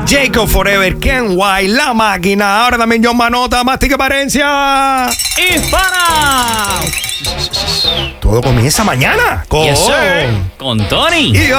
Jacob Forever, Ken White, La Máquina. Ahora también John Manota, Mastica Parencia. ¡Y para! Todo comienza mañana Yes, sir. Con Tony. Y